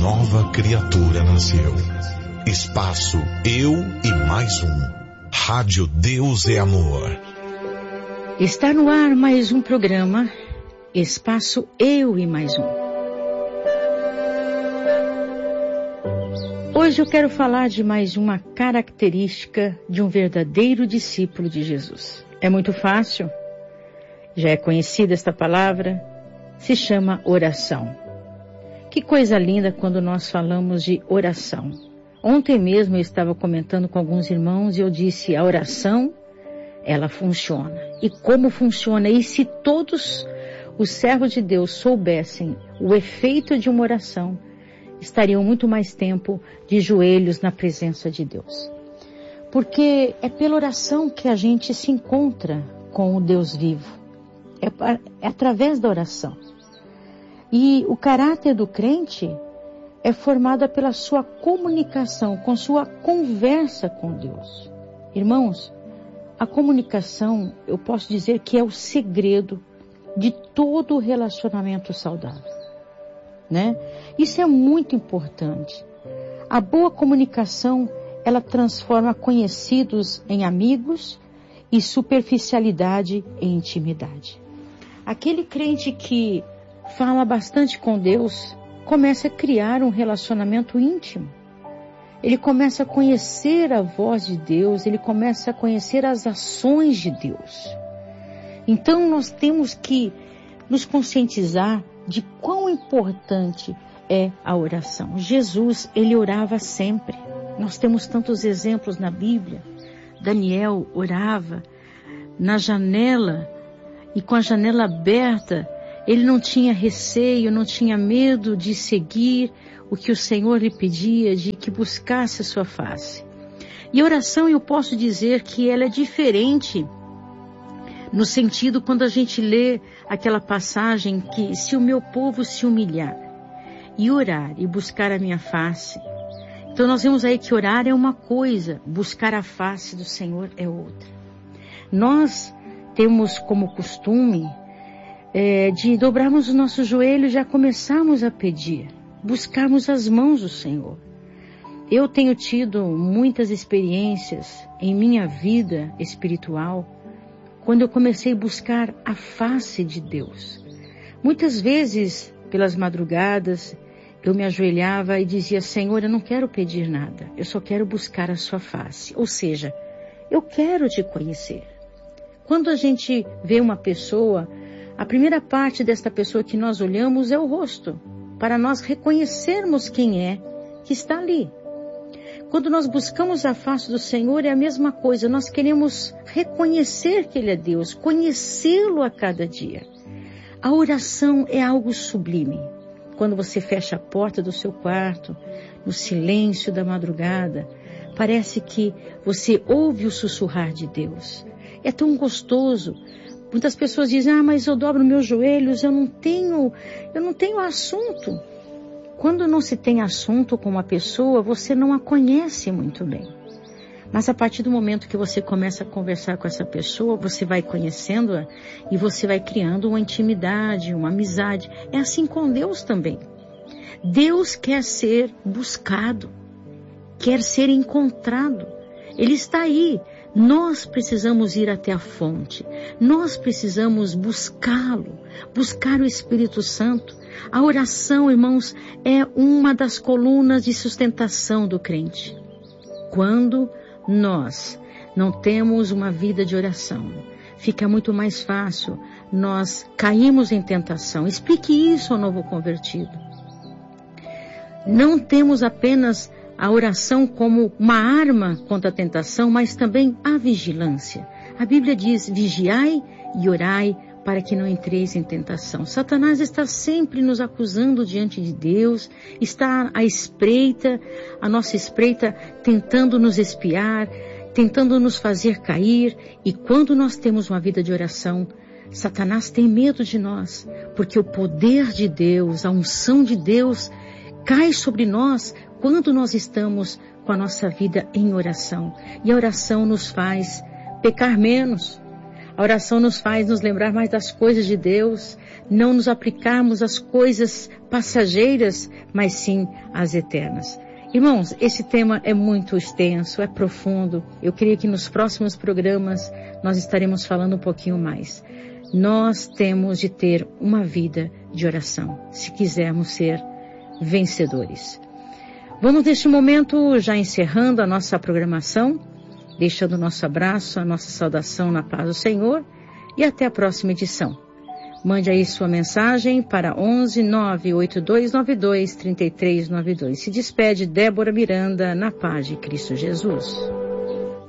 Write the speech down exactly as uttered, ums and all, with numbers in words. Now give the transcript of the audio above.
nova criatura nasceu. Espaço Eu e Mais Um. Rádio Deus é Amor. Está no ar mais um programa, Espaço Eu e Mais Um. Hoje eu quero falar de mais uma característica de um verdadeiro discípulo de Jesus. É muito fácil, já é conhecida esta palavra, se chama oração. Que coisa linda quando nós falamos de oração. Ontem mesmo eu estava comentando com alguns irmãos e eu disse, a oração, ela funciona. E como funciona? E se todos os servos de Deus soubessem o efeito de uma oração, estariam muito mais tempo de joelhos na presença de Deus. Porque é pela oração que a gente se encontra com o Deus vivo. É, é através da oração. E o caráter do crente é formado pela sua comunicação, com sua conversa com Deus. Irmãos, a comunicação, eu posso dizer que é o segredo de todo relacionamento saudável, né? Isso é muito importante. A boa comunicação, ela transforma conhecidos em amigos e superficialidade em intimidade. Aquele crente que fala bastante com Deus, começa a criar um relacionamento íntimo. Ele começa a conhecer a voz de Deus, ele começa a conhecer as ações de Deus. Então nós temos que nos conscientizar de quão importante é a oração. Jesus, ele orava sempre. Nós temos tantos exemplos na Bíblia. Daniel orava na janela e com a janela aberta, ele não tinha receio, não tinha medo de seguir o que o Senhor lhe pedia, de que buscasse a sua face. E a oração, eu posso dizer que ela é diferente no sentido quando a gente lê aquela passagem que se o meu povo se humilhar e orar e buscar a minha face. Então nós vemos aí que orar é uma coisa, buscar a face do Senhor é outra. Nós temos como costume É, de dobrarmos os nossos joelhos e já começarmos a pedir, buscarmos as mãos do Senhor. Eu tenho tido muitas experiências em minha vida espiritual, quando eu comecei a buscar a face de Deus. Muitas vezes, pelas madrugadas, eu me ajoelhava e dizia, Senhor, eu não quero pedir nada, eu só quero buscar a sua face. Ou seja, eu quero te conhecer. Quando a gente vê uma pessoa, a primeira parte desta pessoa que nós olhamos é o rosto, para nós reconhecermos quem é que está ali. Quando nós buscamos a face do Senhor, é a mesma coisa, nós queremos reconhecer que Ele é Deus, conhecê-lo a cada dia. A oração é algo sublime. Quando você fecha a porta do seu quarto, no silêncio da madrugada, parece que você ouve o sussurrar de Deus. É tão gostoso. Muitas pessoas dizem, ah, mas eu dobro meus joelhos, eu não tenho, eu não tenho assunto. Quando não se tem assunto com uma pessoa, você não a conhece muito bem. Mas a partir do momento que você começa a conversar com essa pessoa, você vai conhecendo-a e você vai criando uma intimidade, uma amizade. É assim com Deus também. Deus quer ser buscado, quer ser encontrado. Ele está aí. Nós precisamos ir até a fonte, nós precisamos buscá-lo, buscar o Espírito Santo. A oração, irmãos, é uma das colunas de sustentação do crente. Quando nós não temos uma vida de oração, fica muito mais fácil nós caímos em tentação. Explique isso ao novo convertido. Não temos apenas a oração como uma arma contra a tentação, mas também a vigilância. A Bíblia diz, vigiai e orai para que não entreis em tentação. Satanás está sempre nos acusando diante de Deus, está à espreita, a nossa espreita tentando nos espiar, tentando nos fazer cair. E quando nós temos uma vida de oração, Satanás tem medo de nós, porque o poder de Deus, a unção de Deus, cai sobre nós quando nós estamos com a nossa vida em oração. E a oração nos faz pecar menos. A oração nos faz nos lembrar mais das coisas de Deus, não nos aplicarmos às coisas passageiras, mas sim às eternas. Irmãos, esse tema é muito extenso, é profundo. Eu creio que nos próximos programas nós estaremos falando um pouquinho mais. Nós temos de ter uma vida de oração, se quisermos ser vencedores. Vamos neste momento já encerrando a nossa programação, deixando o nosso abraço, a nossa saudação na paz do Senhor e até a próxima edição. Mande aí sua mensagem para onze nove oito dois nove dois três três nove dois. Se despede Débora Miranda, na paz de Cristo Jesus.